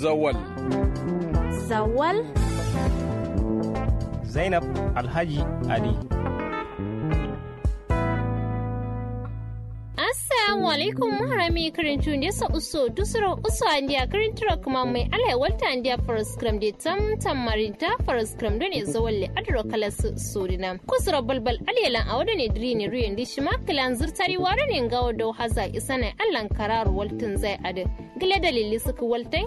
Zawal. Zawal. Zainab Alhaji Ali. Assalamu alaikum harami karintu ne sa uso dusuro uso andiya karinturo kuma mai alai walta andiya paraskram de tam marinta paraskram do ne zawalle adro kala surina kusuro balbal alelan awda ne diri ne ruyen dishima kalan zurtari wara ne gawo do haza isana allan kararu waltin zai ade gile dalili suka waltai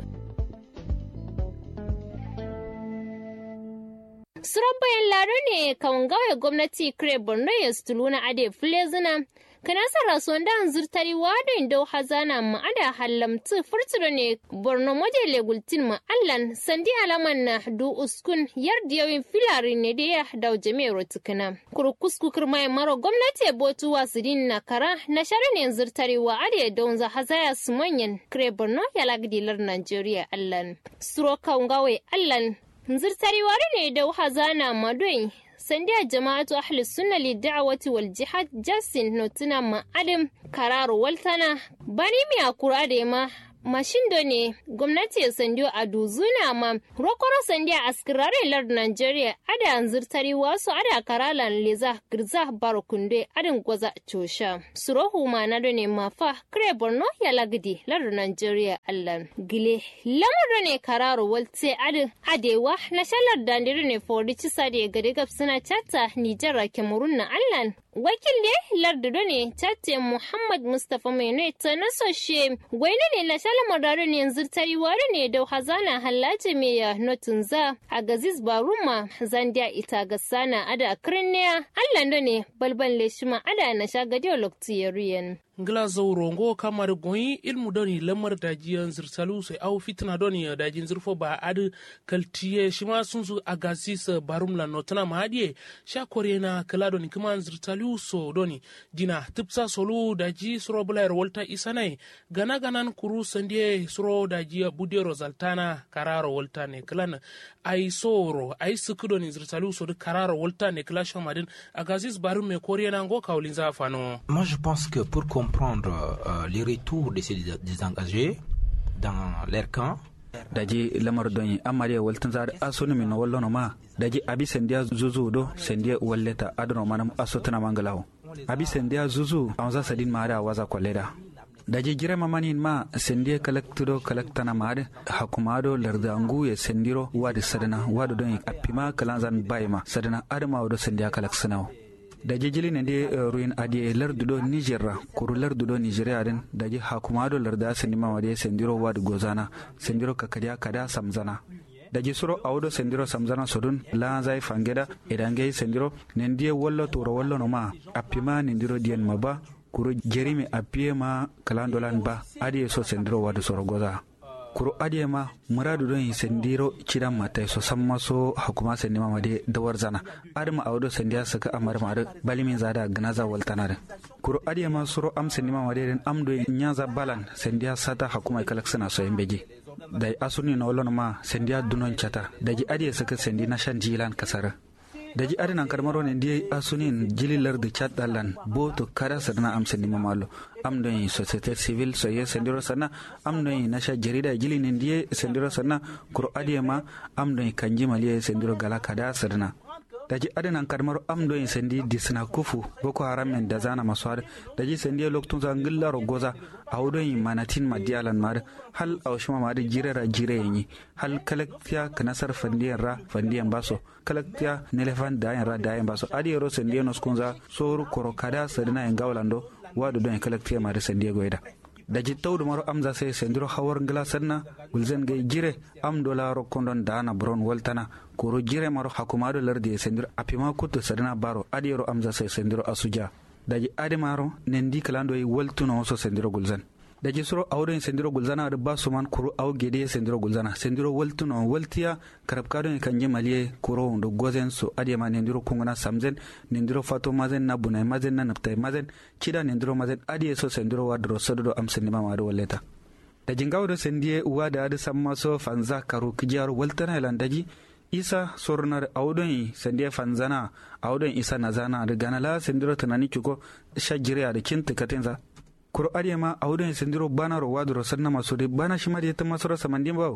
suran bayan laro ne kan gawo gwamnati kire borno ya stuluna ade fulezina kanasar rasuwan da zurtari wadin dau hazana ma'ada hallamtu furturo ne borno modele gultin ma'allan sandi alaman na du uskun yardiyawin filarin ne da ya dau jami'ar tukuna kurkusku kirmai maro gwamnati botu wasidin na kara na sharin zurtari wa ade don za hazaya su manyan kire borno ya lagdilar Najeriya allan suro kaungawe allan zurtari wari ne dau hazana madoyin sandiya jama'atu ahli sunna li da'wati wal jihad jasin notuna ma adam kararu waltana bani mi akura da ma mashin do ne gwamnati ya sandiyo a duzuna ma rokoro sandiya askirare lard Nigeria ada anzirtari wasu ada karalan leza girza barokunde adin gwaza cosha surohu ma na do ne mafa kire borno ya lagdi lard Nigeria allan gile lamar do ne kararu walte adin adewa na shalar dandiri ne fori cisa da gade gab suna chata Nijar Cameroon na allan wakil ne lardudo ne tatte Muhammad Mustafa Maino ta nasoshe gwaina ne la shalama daro ne yanzu tari ware ne da hazana hallaje me ya notunza a gaziz baruma zandia ita ga sana ada kirniya Allah ne balban leshima ada na shagadiyo loktiyariyan ngla zawrongo kamar goyi ilmu doni lamar dajiyan zirsalu sai au fitna doni dajin zirfo ba ad kaltiye shima sunsu agasis barum la notana mahadiye sha korena kala doni kuma zirsalu so doni jina tipsa solu daji suro bulayar walta isanai gana ganan kuru sandie suro daji budero zaltana kararo walta ne klan ai soro ai suku doni zirsalu so de kararo walta ne klasho madin agasis barum me korena ngo kaulinza fano. Moi je pense que pour comprendre les retours de ces désengagés dans leur camp. Daji lamar donyi amariya waltan zar asuni min wallono ma daji abi sendia zuzu do sendia walleta adno manam asotana mangalawo abi sendia zuzu anza sadin mara waza koleda daji jire mamanin ma sendia kalaktana mare hakumado lardangu ye sendiro wadi sadana wado donyi apima kalanzan bayma sadana adama wado sendia kalaksanawo daji jili ne de ruin adi lardudo Nigerra kuru lardudo Nigeria den daji hakumado larda sendima wade sendiro wad gozana sendiro kakadiya kada samzana daji suro awdo sendiro samzana sodun la zai fangeda edange sendiro nendie wollo toro wollo no ma apima nendiro dien maba kuru jerimi apie ma kalandolan ba adi so sendiro wad soro goza kuro adiyama muradu don sendiro cidan matai so samma so hakuma sendima made dawar zana adama awdo sendiya saka amar mare balimin zada gnaza waltanare kuro adiyama suro am sendima made den amdo nyaza balan sendiya sata hakuma kalaksana so embeji dai asuni no lon ma sendiya dunon chata daji adiya saka sendi na shan jilan kasara daji adinan karmaro ne ndi asunin jililar da chat dalan boto kada sadna am sendima malo am don société civile so ye sendiro sana am don nasha jarida jili ne ndi sendiro sana kuro adiyama am don kanji maliye sendiro gala kada sadna daji adinan karmaro am don sendi disna kufu boko haram men da zana maswar daji sendi loktun zangilla rogoza awdon manatin madialan mar hal awshima mar jirera jireyi hal kalaktiya kanasar fandiyan baso kalaktiya nelefan dayan baso adiyero sendi no skunza soru koro kada sadna en gawlando wadu don kalaktiya mar sendi goida daji tawdu maro amza se sendiro hawar ngla sanna gulzen gay jire am dola rokondon dana bron waltana koro jire maro hakumado lardi sendiro apima kuto sadna baro adiyero amza se sendiro asuja daji ade maro nendi kalando yi waltuno so sendiro gulzen daji suro awden sendiro gulzana da basuman kuro aw gede sendiro gulzana sendiro waltuno waltiya karabkado ni kanje maliye kuro ndo gozen so ade ma nendiro kungana samzen nendiro fato mazen na bunay mazen na naptay mazen kida nendiro mazen ade so sendiro wadro sodo am sendima ma do walleta daji ngawdo sendie wada ade samma so fanza karo kijar waltana lan daji isa sornar awdon sendie fanzana awdon isa nazana da ganala sendiro tanani kiko shajiriya da kinta katenza kuro ariya ma awdon sendiro bana ro wadro sanna masode bana shimari ta masora samandin bawo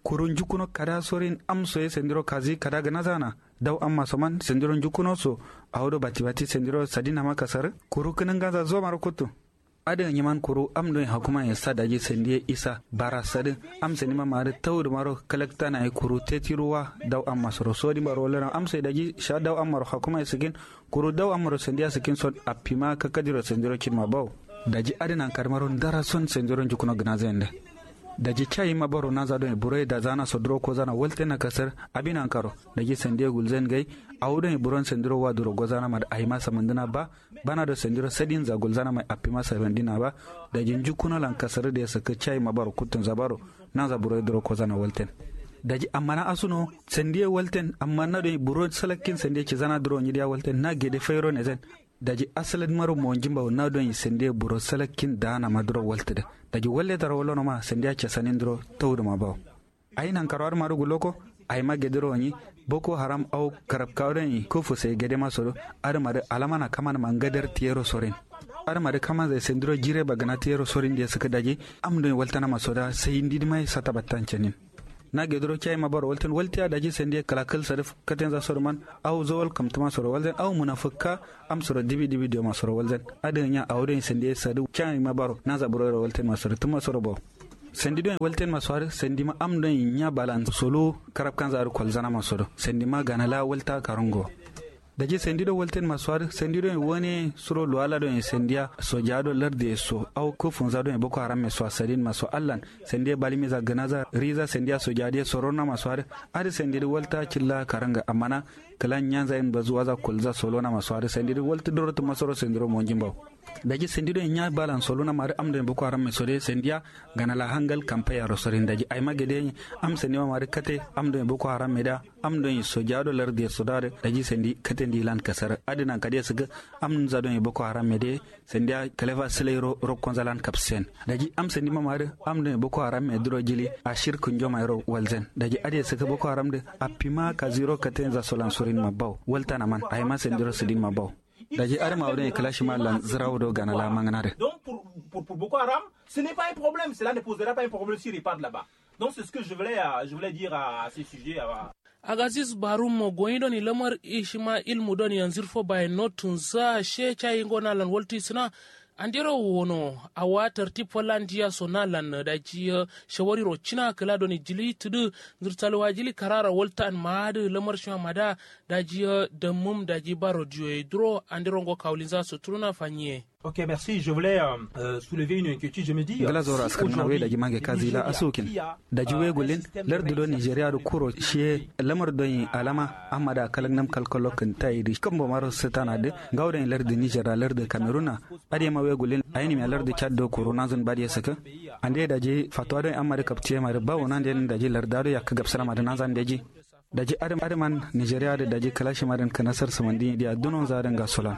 kurun jukuno kada sorin amso ye sendiro kazi kada ganazana daw amma soman sendiro jukuno so awdo bati sendiro sadina makasar kuru kinin gaza zo maro kutu adin yaman kuru amdo hakuma ya sadaji sendiye isa bara sadin am senima mare tawdu maro kalakta na kuru tetiruwa daw amma soro sodi maro lana am sai daji sha daw amma hakuma ya sigin kuru daw amma sendiya sikin son apima kakadiro sendiro kinma baw daji adinan karmaro ndara son sendiro jukuno ganazende daji chai mabaro naza don burai da zana sodro ko zana walte na kasar abin ankaro daji sende gulzen gai awudon buron sendiro wa duro gozana mad ayma samandina ba bana do sendiro sadin za gulzana mai apima sarandina ba daji jukuno lan kasar da saka chai mabaro kutun zabaro naza burai duro ko zana walten daji amana asuno sende walten amma na do buron salakin sende ci zana duro nyidia walten na gede fayro ne zen daji asalin maro mo jimba na don sende buro salakin dana maduro waltede daji walle tara wolono ma sende acha sanindro tawdo ma baw aynan karwar maru guloko ay ma gedero ni boko haram au karab kawren ko fo se gede ma soro ar mare alamana kamana mangader tiero sorin ar mare kama ze sendro jire bagana tiero sorin de suka daji amdo waltana masoda sai indi mai satabatan cenin na gedro chay mabar walten waltiya daji sende kalakal sarif katen za sorman aw zawal kamtuma soro walzen aw munafika am soro dibi do masoro walzen adanya awren sende sadu chay mabar na za buro walten masoro tuma soro bo sendi do walten masoro sendi ma am don nya balan solo karab kan za kol zana masoro sendi ma ganala walta karongo daji sendi do walten maswar sendi do woni suro luala do sendia sojado larde so aw ko funza do boko haram me so sadin maso allan sendi balimi za ganaza riza sendia sojade sorona maswar ade sendi do walta cilla karanga amana kala nyanza en bazuwa za kolza solona maswar sendi do walta doroto masoro sendiro monjimbaw daji sendi do nya balan solona mare amde boko haram me sode sendia ganala hangal kampaya rosorin daji ay magede am sendi ma mare kate amde boko haram meda amdo sojado larde sodare daji sendi kate ndilan kasar adina kade suga am zado boko haram mede sendia kaleva selero rokonzalan kapsen daji am sendi ma mare amde boko haram me dro jili ashir kunjo mayro walzen daji ade suga boko haram de apima ka zero kate za solan sorin mabaw walta naman ay ma sendiro sidin mabaw daji arma wone clash malan zrawdo ganala manganare donc pour Boko Haram ce n'est pas un problème, cela ne posera pas un problème s'ils repartent là-bas. Donc c'est ce que je voulais dire à ce sujet. Agazis barum goindo ni lamar ishima ilmu doni yanzirfo by notunza she chai ngona lan woltisna andiro wono awa tartib Hollandia sonalan da ji shawari rochina kala doni jili tudu zurtalwa jili karara woltan maad lamar shwa mada da ji da mum da ji baro dio dro andiro ngo kaulinza so truna fanye. Ok, merci. Je voulais soulever une inquiétude. Je me dis... Galazora askarnawe da jimange kazi la asukin. Da jiwe gulin lardu do Nigeria do kuro shi lamar don alama amada kalangnam kalkolokin tayidi kambo maro setana de gawden lardu Nigeria lardu Cameroon ade mawe gulin ayni mi lardu Chad do kuro nazun badiya saka ande da ji fatwa do amada kaptiye mare bawo nan den da ji lardado yak gabsara mada nazan deji daji adaman Nigeria da daji kalashi madan kanasar samandi dia dunon zadan gasolan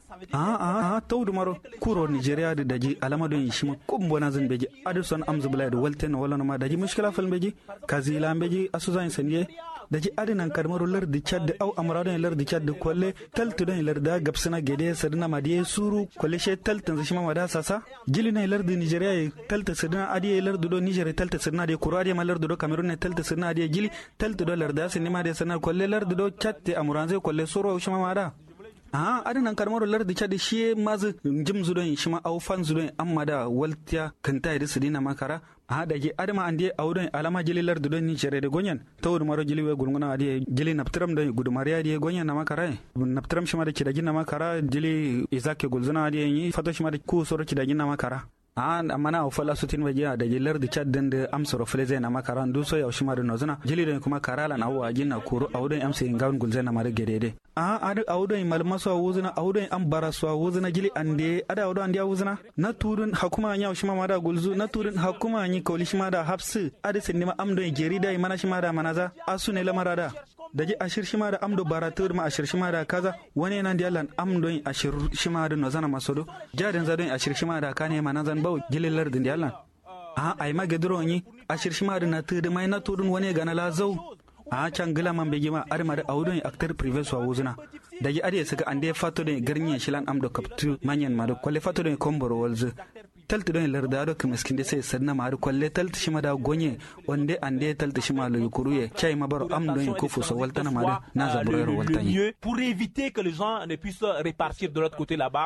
tawdu maro kuro Nigeria da daji alama don yishima kumbo nazan beji aduson amzubla da walten wala ma daji mushkila fal beji kazila beji asuzan saniye daji adinan karmaro lardi Chad au amradon lardi Chad kolle taltu don larda gabsana gede sadina madiye suru kolle she taltan zashima mada sasa jilina lardi Nigeria talta sadina adiye lardi do Nigeria talta sadina de kuro adiye lardi do Cameroon talta sadina adiye jili taltu do larda sinima de sanar kolle lardi do Chad amuranze kolle suru shima mada adinan karmaro lardi Chad shi mazu jimzu don shima au fanzu don amada waltiya kanta da sadina makara daji adama ande awdon alama jili lardu don ni chere de gonyan tawdu maro jili we gurnguna ade jili naptram don gudumari ade gonyan na makara naptram shima de kidagin na makara jili izake gulzuna ade yi fato shima de ku soro kidagin na makara amana o fala sutin waje da jilar da Chad den da amsoro fleze na makara ndu so ya shima de nozuna jili don kuma karala na waje na kuro awdon amse ngawn gulzana mare gedede adu awdon malmaso wuzuna awdon ambaraso wuzuna jili ande ada awdon ande wuzuna na turun hakuma nya shima mada gulzu na turun hakuma ni kawli shima da hafsu adu sindima amdon jerida mana shima da manaza asune lamarada daji ashir shima da amdo baratur ma ashir shima da kaza wani nan dialan amdon ashir shima da nozana masodo jaden zadon ashir shima da kane manazan baw jililar din dialan ay magedro ni ashir shima da na tudu mai na tudun wani gana lazau can gila man begima arma da awdon actor privé so wuzuna daji ade saka ande fato de garnye shilan amdo kaptu manyen ma do kolle fato de komboro wolze talti don larda do kimiskinde sai sanna ma kwalle talti shima da gonye onde ande talti shima lo yukuruye chai mabaro am don kufu so waltana ma da na zaburo waltani pour éviter que les gens ne puissent repartir de l'autre côté là-bas.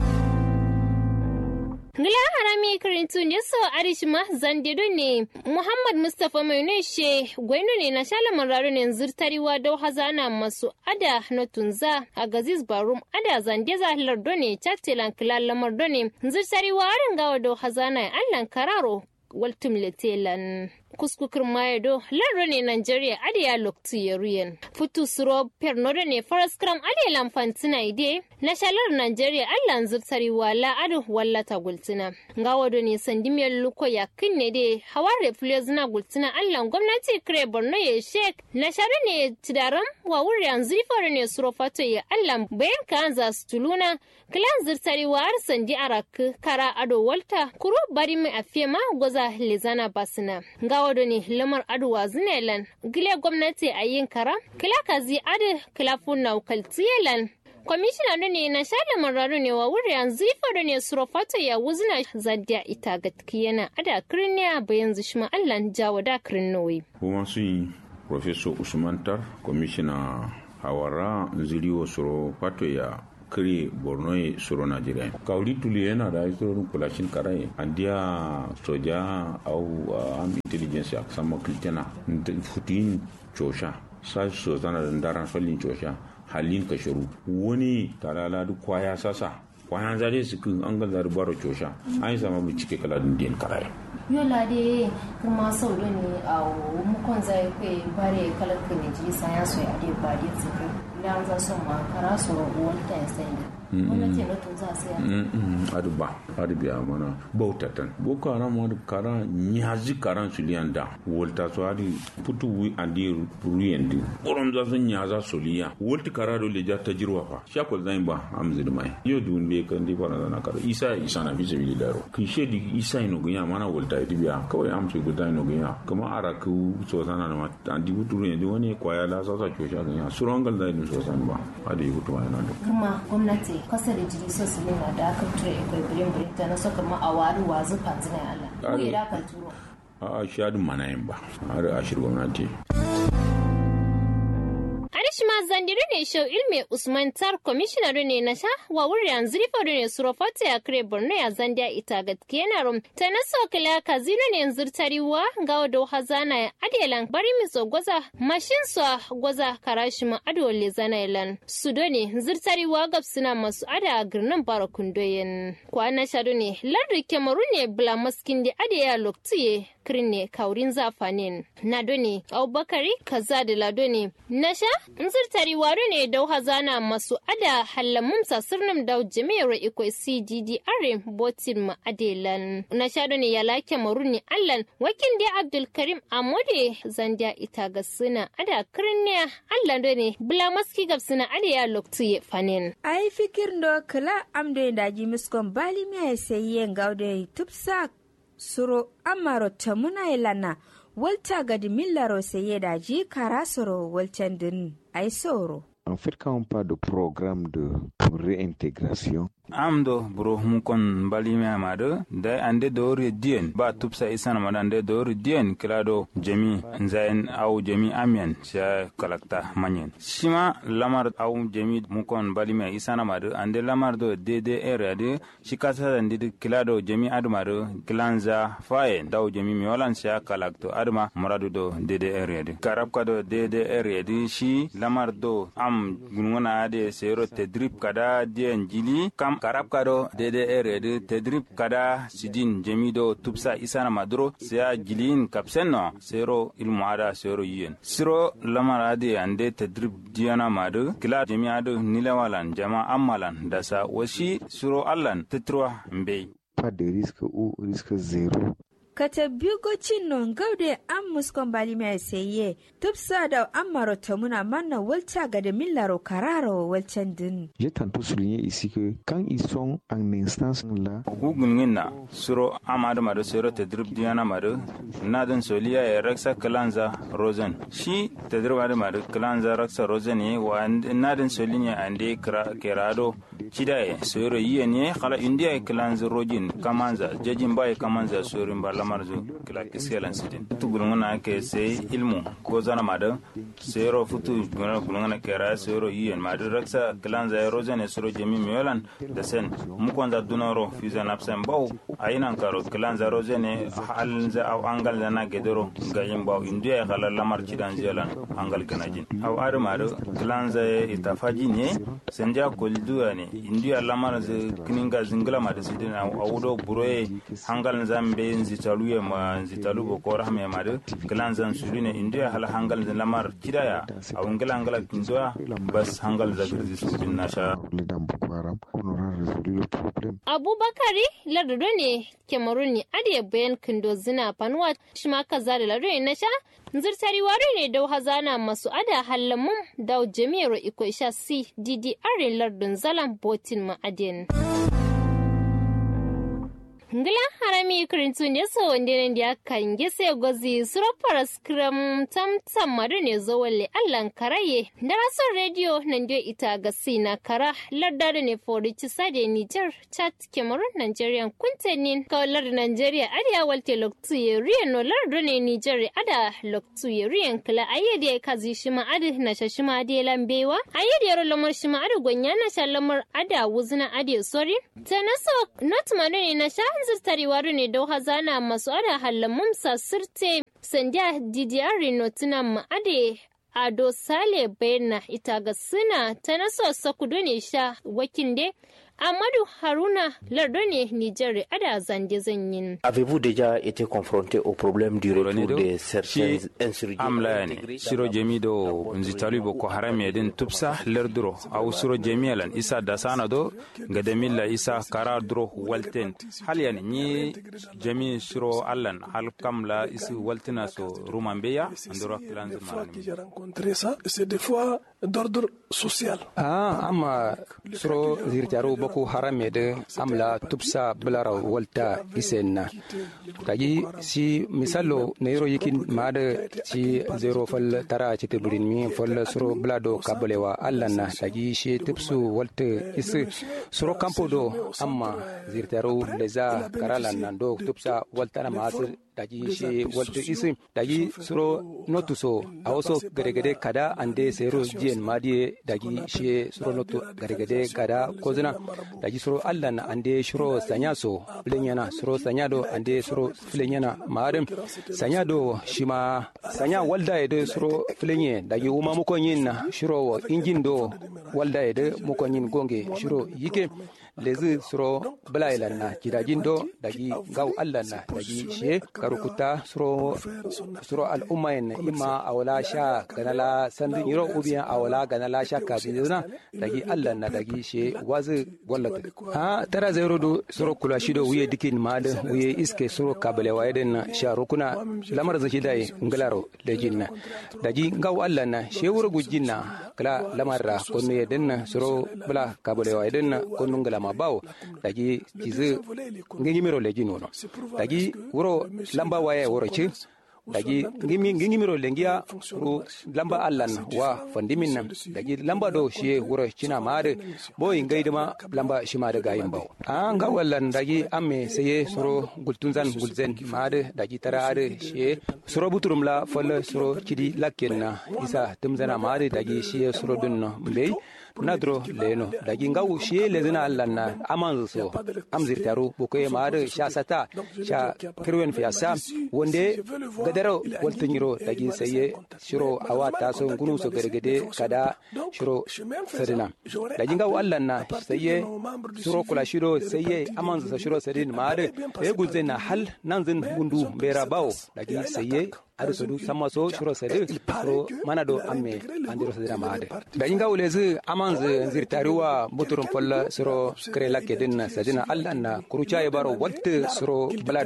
Ngila harami karintu ne so arishima zandedo ne Muhammad Mustafa mai she gwaino ne na shala mararo ne zurtariwa dau hazana masu ada na tunza a Gaziz Barum ada zandeza lardo ne chattelan kilal lamardo ne zurtariwa arangawa dau hazana allan kararo waltum letelan kuskukur mayedo lardo ne Nigeria adiya lokti yeruyen futu suro pernodo ne faraskram adiya lamfantina ide na shalar Nigeria allan zurtari wala adu wallata gultina ngawado ne sandimiyar luko ya kinne de haware flezna gultina allan gwamnati kire Borno ya shek na share ne tidaram wa wuriyan zifar ne suro fato ya allan bayan kanza stuluna klan zurtari wa sandi arak kara ado walta kuro bari mai afema goza lezana basina wado ne lamar aduwa zinelan gile gwamnati a yin kara kila kazi adu kilafun na ukaltiyelan kwamishina ne na shala mararo ne wa wuri yanzu ifado ne surofata ya wuzina zadya ita gatkiyana ada kirniya bayan zushima allan jawo da kirnowi kuma sun yi professor Usman Tar kwamishina hawara ziriwo surofata ya kiri Borno ye suro Nigeria kauli tuli yana da suro kulashin karai andia soja au am intelligence ya sama kiltena futin chosha sai so zana da ndaran falin chosha halin kashiru wani talala duk kwaya sasa kwayan zare su kun an ga baro chosha an sama mu cike kala din karai yola de kuma sau da ne a mukon zai kai bare kalar kan ji saya so ya de ba de su dan za su ma kara so wanta ya sai wannan ce notun za su ya adu biya mana bautatan boko haram adu kara nyazi karan su lianda volta so adu putu wi andi ruyendi borom za sun nyaza soliya volti kara do le jata jirwa fa shakol zain ba amzid mai yo dun be kan di bana na kara isa na bi sabili daro ki shedi isa ino gunya mana volta biya kawai amsu guda ino gunya kuma araku so sana na andi putu ruyendi wani kwaya la sa kyosha gunya surongal da ni so san ba adu putu mai na kuma gwamnati kasa da jiri so su nuna da aka tura ikwai birin ta na saka ma a wari wazu fanzina Allah ko ya da kan turo a shadin mana yin ba har a shirye gwamnati Arishima Zandiri ne shau ilme Usman Tar commissioner ne na sha wa wuri yanzu rifa ne surofata ya kire Borno ya zandiya ita gaskiya na rum ta na sokala kazino ne yanzu tariwa ga wado hazana ya adelan bari mi so gwaza mashin so gwaza karashima adole zanailan sudo ne zurtariwa gabsina masu ada girnin barakundoyen kwana shado ne lardi kemaru ne bla maskin da adeya loktiye kirne kaurin zafanin na doni Abubakari kaza da ladoni na sha nzirtari waro ne dau hazana masu ada hallamun sasirnum dau jami'ar iko CDDR botin ma adelan na sha doni ya lake maruni allan wakin da Abdul Karim Amode zandia ita ga suna ada kirne allan doni bula maski gab suna ada ya lokti fanin ai fikir ndo kala amde daji miskon bali mi sayyen gaude tupsa suro amaro tamuna ilana walta gadi millaro saye daji karasoro walcandin ai soro. En fait, quand on parle de programme de réintégration, amdo bro mukon balime amado da ande dori dien ba tupsa isana madande dori dien klado jami nzain au jami amian sha kalakta manyen shima lamar au jami mukon balime isana mado ande lamar do DDR ade shikasa ande klado jami admaro klanza faen daw jami miolan sha kalakto adma muradu do DDR ade karab kado DDR ade shi lamar do am gunwana ade sero tedrip kada dien jili kam karab kado DDR de tedrip kada sidin jamido tupsa isana madro sia gilin kapseno sero ilmu ada sero yen siro lamarade ande tedrip diana madu kila jamiado nilawalan jama amalan dasa wasi siro allan tetrwa mbey pas de risque ou risque zéro. kata bigocin non gaude an muskon bali mai saye tupsa da an marota muna manna walta ga da millaro kararo walcan din. J'ai tantôt souligné ici que quand ils sont en instance là, gugunginna suro amadu madu suro tedrib diana madu nadin soliya ya raksa kalanza rosen shi tedrib madu kalanza raksa rosen ne wa nadin solinya ande kerado chidaye suro yiye ne khala india kalanza rojin kamanza jajin bai kamanza suro mbalamarzu kala kiskelan sidin tugulungana ke sai ilmu ko zana madu suro futu gulungana kera suro yiye madu raksa kalanza rosen suro jemi miolan da sen mukwanza dunoro fizan absen bau ayinan karo kalanza rosen halza au angal na gedoro gayin bau india kala lamar cidan zealan angal kanajin au armaru kalanza itafaji ne senja kolduya ne india lamar ze kininga zingla ma da sidin au do buroye hangal zambe nzitaluye ma nzitalu ko rahme ma da kalanza sulune india hala hangal lamar cidaya au ngala kindoya bas hangal zagirzi sudin nasha Abubakari lardo ne Cameroon ne adiye bayan kindo zina fanuwa shi ma kaza da lardo ne nasha nzirtari wari ne da hazana masu ada hallamun da jami'ar iko isha CDDR lardun zalan botin ma'adin. Ngila harami kirintun ya so wanda nan da kan gese gozi surafar skram tam madu ne zo walle allan karaye da rason radio nan da ita ga sina kara lardar ne fori ci sade Niger chat Cameroon Nigerian kuntenin kawlar Nigeria adiya walte loktu ye riyan no lardar ne Niger ada loktu ye riyan kala ayyade kazi shima adi na shashima adi lambewa ayyade ro lamar shima adi gonya na shallamar ada wuzna adi sorry tanaso not manu ne na sha zirtari waru ne da hazana masu ada hallamun sirte sandiya DDR notuna ma'ade ado sale bayana ita ga suna ta naso sakudu ne sha wakinde Amadou Haruna Lardone Niger ada zande zanyin. Avez-vous déjà été confronté au problème du retour de certains insurgés amlani siro jemido nzitali boko haram yedin tupsa lerdro au siro jemialan isa dasana do gadamilla isa karadro walten hal yani ni jemi siro allan hal kamla isi waltina so rumambeya andoro plan j'ai rencontré ça c'est des fois d'ordre social. Amma siro zirjaro boko haram yede amla tupsa blara walta isenna tagi si misalo neiro yikin made ci zero fal tara ci tibrin mi fal suro blado kabalewa allanna tagi shi tupsu walta is suro campo do amma zirtaro leza karalan nando tupsa walta na masir tagi shi walta is tagi suro notuso awoso gare kada ande sero jien madie tagi shi suro notu gare kada kozina tagi suro allanna ande shuro sanyaso plenyana suro sanyado ande suro plenyana maadem sanyado shima sanya walda ede suro plenye dagi uma mukonyin na shuro injin do walda ede mukonyin gonge shuro yike lezi suro balailan na kidajin do dagi gaw allanna dagi she karukuta suro al ummayen imma awla sha ganala sandin yiro ubiyan awla ganala sha kabizina dagi allanna dagi she wazi wallata tara zero do suro kula shido wiye dikin made wiye iske suro kabale wayden sha rukuna lamar zaki dai ngalaro lejinna dagi gaw allanna she wuro gujinna kala lamarra konno yeden suro bala kabale wayden konno ngala bawo dagi kizu ngi miro lejino no dagi wuro lamba waye wuro ci dagi ngi miro lengia ru lamba allan wa fandimin nan dagi lamba do shi wuro cina mare boy ngaidama lamba shi mare gayin bawo ga wallan dagi amme saye suro gultunzan gulzen mare dagi tarare shi suro buturum la fol suro kidi lakenna isa tumzana mare dagi shi suro dunno mbey nadro leno dagi ngaw shi lezina allanna amanzo amzir taru bokoy mare sha sata sha kirwen fiasa wonde gadaro waltanyiro dagi saye shiro awata so ngunu so gargade kada shiro sadina dagi ngaw allanna saye shiro kula shiro saye amanzo shiro sadin mare e gulzena hal nanzin bundu bera bawo dagi saye ado sodu sama so shuro sede pro manado amme andiro sedira maade dayinga ulezi amanze zirtariwa buturum polla suro krela kedin sedina allanna kurucha e baro watte suro balado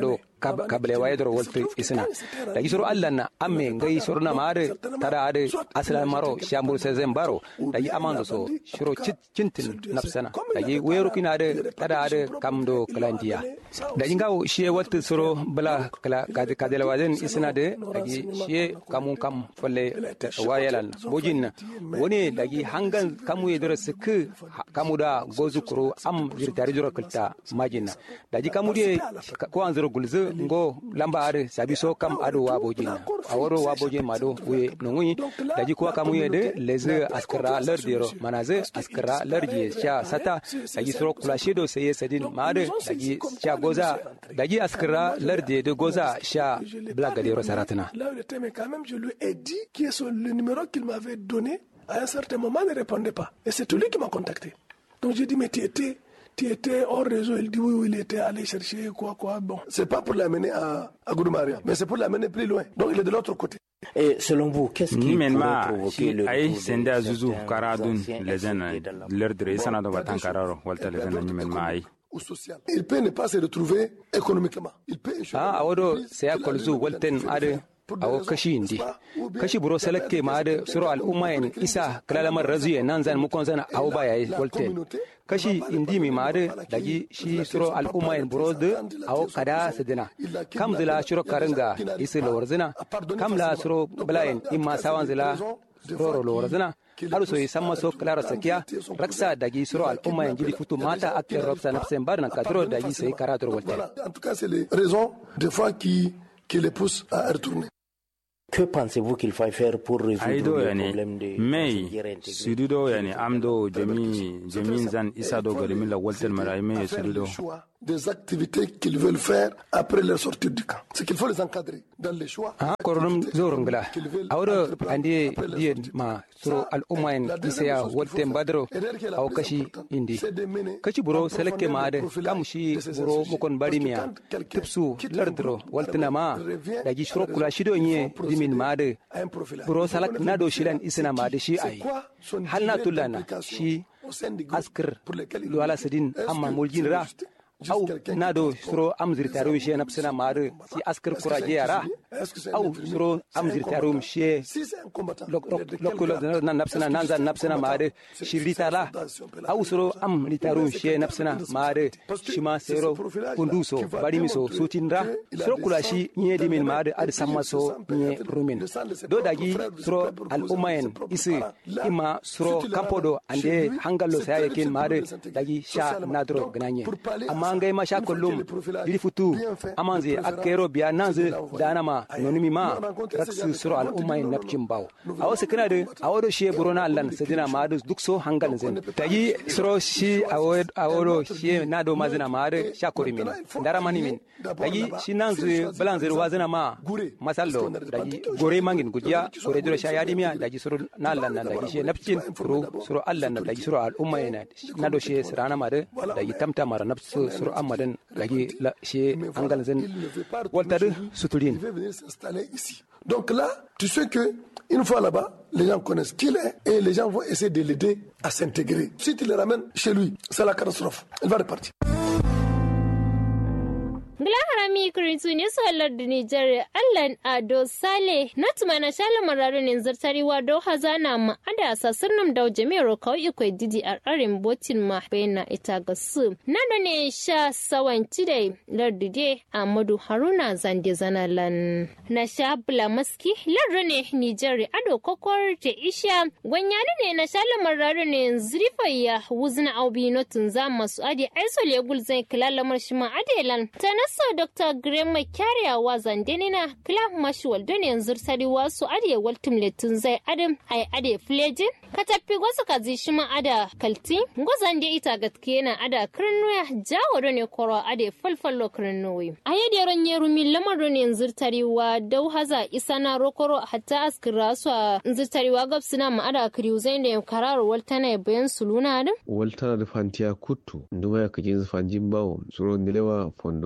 kabale waye dor wolte isna da gisoro Allah na amme ngai sorna mare tada ade aslan maro shambur sezen baro da yi amando so shiro cintin nafsana da yi wero kina ade tada ade kamdo kalandiya da ingawo shi wolte soro bala kala kadela waden isna de da yi shi kamun kam folle wayelan bojin woni da yi hangan kamu yedoro sik kamu da gozukuru am virtari joro kulta majina da yi kamu de ko anzoro gulze ngo lamba are sabi so kam ado wabojin aworo wabojin mado we nongui daji ko kamu yede leze askara lardiro manaze askara lardi cha sata daji soro kulashido seye sadin made daji cha goza daji askara lardi de goza sha blagadiro saratna là le thème quand même je lui ai dit qui est le numéro qu'il m'avait donné à un certain moment ne répondait pas et c'est lui qui m'a contacté donc j'ai dit mais tu étais hors réseau. Il dit oui, il était allé chercher quoi. Bon, c'est pas pour l'amener à Gouroumaria, mais c'est pour l'amener plus loin. Donc il est de l'autre côté. Et selon vous, qu'est-ce qui pourrait provoquer le retour senda zuzu karadun lezen l'ordre sanado batankararo walta lezen nimenma ay il peut ne pas se retrouver économiquement. Il peut awodo c'est à kolzu walten ade awo kashi indi kashi buro seleke maade suro al umayen isa kalalamar raziye nan zan mukon zana awo baya wolte kashi indi mi maade daji shi suro al umayen buro de awo kada sedina kam zila shuro karanga isi lorzina kam la suro balayen imma sawan zila suro lorzina aru so samma so klara sakiya raksa daji suro al umayen jidi futu mata akter raksa nafsen barna kadro daji sai karator wolte en tout cas c'est les raisons des fois qui les poussent à retourner. Que pensez-vous qu'il faille faire pour résoudre le problème de mais sududo yani amdo jami zan isado garimi la waltel maraime sududo des activités qu'ils veulent faire après leur sortie du camp. C'est qu'il faut les encadrer dans les choix. Korum zorungla. Awro andi die ma suro al umain isaya wolte badro aw kashi indi. Kashi buro seleke maade kamshi buro mukon barimia tipsu lardro woltena ma daji suro kula shido nye dimin maade buro salak nado shilan isna maade shi ai halna tulana shi askar luala sedin amma muljinra أو نادو سرو أمزر تاروم شيء نفسنا مار سي أسكر كراجي يرا أو سرو أمزر تاروم شيء لوك نفسنا نانزا نفسنا مار شيري تلا أو سرو أم لتاروم شيء نفسنا مار شما سيرو كندوسو باريميسو سوتينرا سرو كلاشي نيدي من مار أد ساماسو ني رومين دو داجي سرو الأمين إسي إما سرو كامبودو عندي هانغالو سايكين مار داجي شا نادرو غنانيه أما ngai ma shakollum diri futu amanze akero biya nanze danama nonumi ma raksu suro al ummay napcin baw awo sekna de awodo she burona allan sedina madu dukso hangal zen tayi suro shi awodo she nado mazina madu shakori min daramani min tayi shi nanze balanze wazina ma masallo tayi gore mangin gujiya gore diro shayadi miya tayi suro nallan nan tayi she napcin suro allan tayi suro al ummay nado she sirana madu tayi tamta mara napsu sur amadan lagi la chez Angalzen Walter Soutulin. Donc là, tu sais que une fois là-bas, les gens connaissent qui il est et les gens vont essayer de l'aider à s'intégrer. Si tu le ramènes chez lui, c'est la catastrophe. Elle va repartir. Harami Kurituni Solar de Nigeria, Allan Ado Sale, Natmana Shalamararin in Zartariwa do Hazana ma ada sasurnum da Jamiro kau ikwe didi arin botin ma bena itagasu. Nadone sha sawan today, Lardide Amadu Haruna Zande Zanalan. Na sha bla maski, Lardone Nigeria Ado Kokor te Isha, Gwanyane na Shalamararin in Zrifaya, Wuzna Aubi Notun Zamasu Adi Isole Gulzen Kilalamar Shima Adelan. Tanaso Dr. Graham Kyariya wazan denina kila mashwal don yanzu sari wasu ade waltum letun zai adam ai ade flejin katafi wasu kazi shima ada kalti ngozan de ita gatke na ada kirnuya jawo don koro ade falfallo kirnuwi ayede ron yeru min lamar don yanzu tariwa dau haza isana rokoro hatta askira su yanzu tariwa gabsina ma ada kriu zai da kararo waltana bayan suluna adam waltana da fantiya kuttu nduma ya kajin fanjin bawo suro nilewa fondo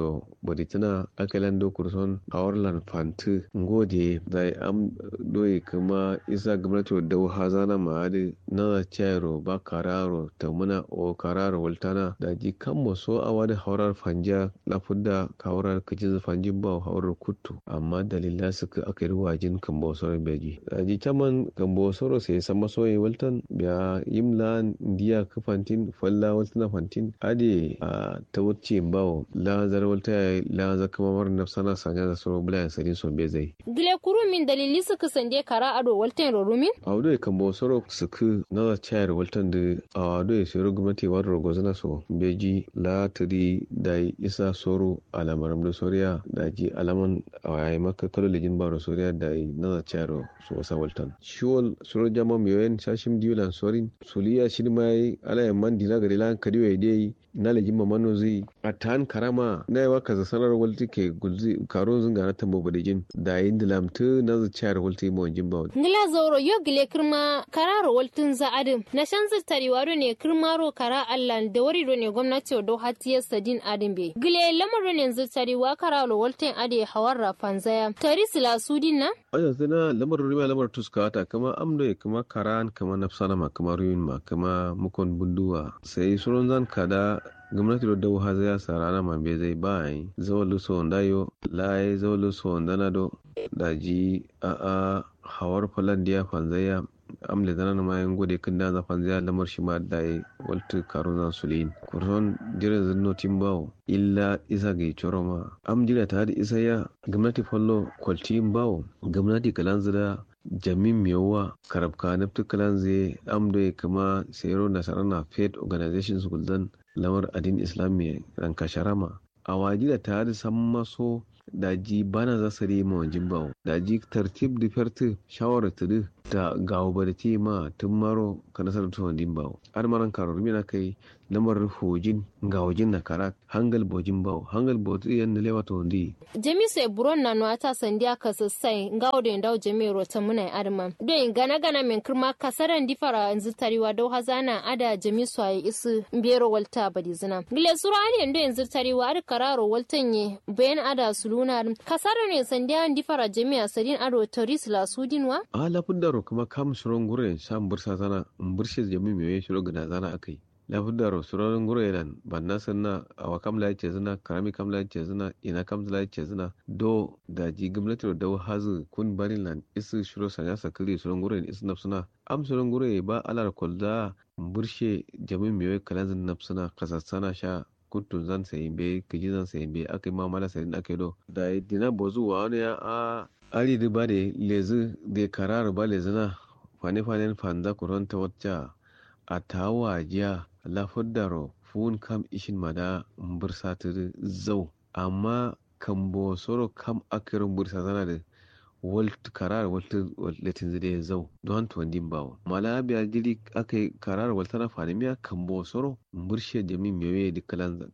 boditina akalan do kurson hawarlan fantu ngode da am doye kuma isa gwamnati da hazana ma'adi na chairo ba kararo ta muna o kararo waltana da ji kan so a wani haurar fanja lafudda kawar kacin fanjin ba haurar kuttu amma dalila suka aka yi wajin kan bosoro beji da ji caman kan bosoro sai sama soyi waltan biya yimla diya kafantin falla waltana fantin ade a ta wuce bawo lazar walta lazar kuma mar nafsana sanya da soro bula sari so be zai gile kurumin dalili suka sande kara ado waltan rorumin awdo kan bosoro suka na chayar waltan da awdo sai gwamnati war rogozana so beji la tari da isa soro alamaram da soriya da ji alaman awai maka kalolejin baro soriya da na chayar so wasa waltan shiwol soro jama miyoyen shashim diulan sorin suliya shirmai ala man dina gari lan kadiwe dai na lejin mamano zai a tan karama na yawa kaza sanar walti ke gulzi karo zunga na tambo badejin da yin dilamtu na zuciyar walti mo jin bawo ngila zoro yo gile kirma kararo waltin za adam na shan zirtari waro ne kirmaro kara allan da wari ne gwamnati do hatiyar sadin adam be gile lamaro ne zirtari wa kararo waltin ade hawar fanzaya tari sila sudin na aya zina lamaro rima lamaro tuskata kama amdo kama karan kama nafsana ma kama ruyin ma kama mukon bunduwa sai suron zan kada gwamnati da haza ya sarana man bai zai ba yi zawon so dayo laye zawon so dana do daji a hawar falandiya fanzaya amle dana na mayan gode kan da fanzaya lamar shi ma da yi waltu karuna sulin kurson jiran zinno timbawo illa isa ga choroma am jira ta da isa ya gwamnati fallo kwalti bawo gwamnati kalanzira jamin miyawa karabka naftu kalanze amdo kama sayro nasarana faith organizations guldan lamar adin islamiyya ranka sharama a waji da tare san maso daji bana za su rima wajen bawo daji tartib da ferti shawarar tudu da gawo ba da ti ma tun maro ka nasarar tuwon din bawo armaran karar mina kai lamar hojin gawajin na karat hangal bojin bawo hangal bojin yan da lewa to ndi jamisu ebron na no ata sandiya ka sassai ngawo da ndawo jami'u rota muna arma don gana min kirma kasaran difara yanzu tariwa dau hazana ada jamisu ayi isu mbero walta badizina gile sura ali ndo yanzu tariwa ar kararo waltanye bayan ada suluna kasaran ne sandiya difara jami'a sadin ado taris la sudinwa ala fudaro kuma kam suron gure sam bursa zana burshe jami'u me shiro gana zana akai lafudaro surorin gure nan banna sanna awa kamla yace zina karami kamla yace zina ina kamla yace zina do da ji gwamnati da hazu kun barin lan isu shiro sanya sakiri suron gure isu nafsuna am suron gure ba alar kolda burshe jami'u me kalanzin nafsuna kasassana sha kutun zan sayin be kiji zan sayin be akai ma mala sayin ake do da dina bozu wa ne a ali de bade lezu de karar ba lezuna fane fanda kuranta wacce a tawajiya lafudaro fun kam ishin mada bursa ta zau amma kan bo soro kam akirin bursa zana da walt karar latin zide zau don tuwandin bawo mala biya jiri akai karar waltana fanimiya kan bo soro burshe jami mewe da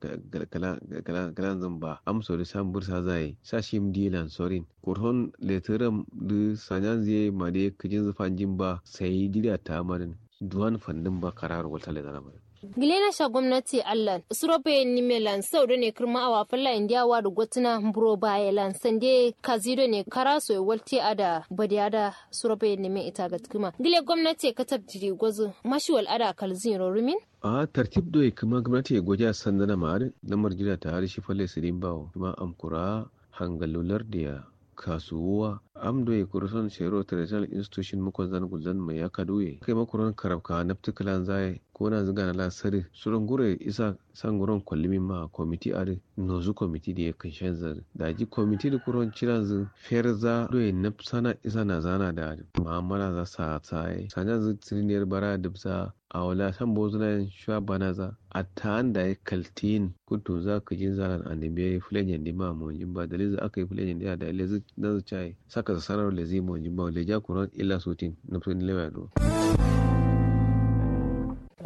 kalan zamba amso da sam bursa zai sashim dilan sorin kurhon letiram da sanyan zai made kajin zufan jimba sai jiri ta marin duwan fandin ba karar wata le zana mai gilena sha gwamnati Allah surobe ni melan saudo ne kirma awa falla indiya wa da gotuna buro bayelan sande kazido ne karaso walti ada badiada surobe ni me ita ga kuma gile gwamnati ka tabjiri gozo mashiwal ada kalzin rorumin a tartib doy kuma gwamnati goja sandana ma'ar lamar gida ta har shi falle sirin bawo kuma amkura hangalular da kasuwa amdo ya kurusan shero traditional institution muka zan gulzan mai ya kaduye kai makuran karabka na ptikalan zai ko na ziga na lasari surun gure isa san guron kwallimin ma komiti are nozu komiti da ya kanshen zar da ji komiti da kuron ciran zu ferza doye na sana isa na zana da ma'amala za sa tsaye sanya zu tsiniyar bara dubza a wala san bozuna shuwa banaza a ta'an da ya kaltin kutu za ka jin zaran annabi fulenyan dima mu jin ba dalilin aka yi fulenyan da da lezu na zuciya saka sanar lezi mu jin ba leja kuran illa sutin na tun lewa do ko ne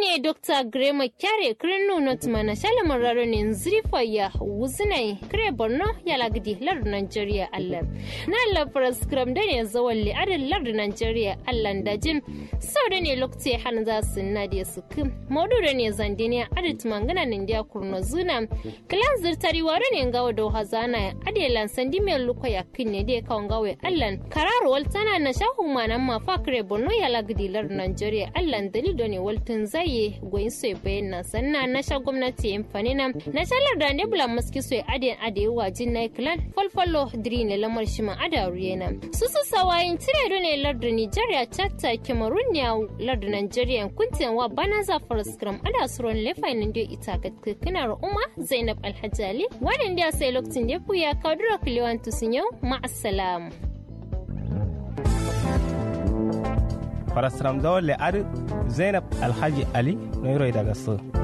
ne Dr. Grema Kyare Krinu Notmana Shalamar Raronin Zrifaya Wuzinai Kre Borno Yalagdi Lard Nigeria Allah. Na Allah Paraskram Dane Zawali Adil Lard Nigeria Allah Dajin Saudane Lokti Hanza Sinadi Sukum Modurane Zandinia Adit Mangana India Kurnozuna Kalan Zirtari Warane Ngawdo Hazana Adelan Sandime Lukoya Kine de Kaungawe Allah Karar Waltana Nashahumana Mafakre Borno Yalagdi Lard Nigeria Allah Dalidoni Walton Zaye goyin soy bayan sannan na sha gwamnati amfanina na shalar da ne bula maski soy ade wajin na clan folfolo drine lamar shima ada ruyena susu sawayin tire do ne lardu Nigeria chatta Cameroon ya lardu Nigeria kuntin wa bana za farskram ada suron lefainin da ita kana umma Zainab Alhajali wannan da sai lokacin da ku ya kadura kliwan tusinyo ma assalam Farastram zawon le'ar Zainab Alhaji Ali na daga su.